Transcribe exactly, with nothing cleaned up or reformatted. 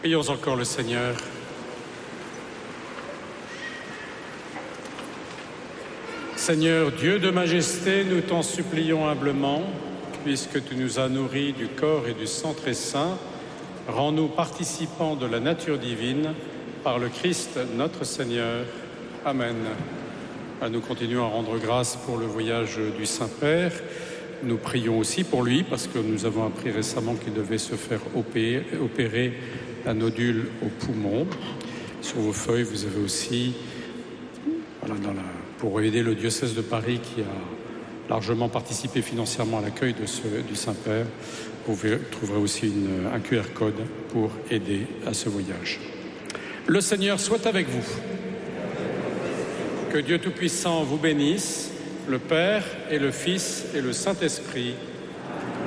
Prions encore le Seigneur. Seigneur, Dieu de majesté, nous t'en supplions humblement, puisque tu nous as nourris du corps et du sang très saint, rends-nous participants de la nature divine par le Christ notre Seigneur. Amen. Nous continuons à rendre grâce pour le voyage du Saint-Père. Nous prions aussi pour lui, parce que nous avons appris récemment qu'il devait se faire opérer un nodule au poumon. Sur vos feuilles, vous avez aussi, voilà, dans la, pour aider le diocèse de Paris qui a largement participé financièrement à l'accueil de ce, du Saint-Père, vous trouverez aussi une, un Q R code pour aider à ce voyage. Le Seigneur soit avec vous. Que Dieu Tout-Puissant vous bénisse, le Père et le Fils et le Saint-Esprit.